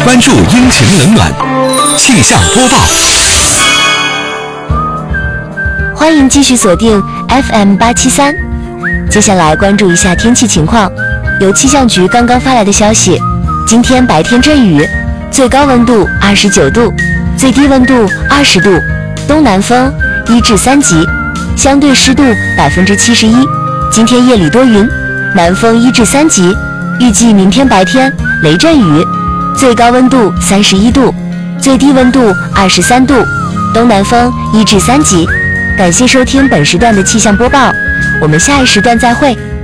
关注阴晴冷暖，气象播报。 欢迎继续锁定 FM873，接下来关注一下天气情况。由气象局刚刚发来的消息，今天白天阵雨，最高温度29度，最低温度20度，东南风1至3级，相对湿度71%。今天夜里多云，南风1至3级，预计明天白天雷阵雨，最高温度31度，最低温度23度，东南风1至3级。感谢收听本时段的气象播报，我们下一时段再会。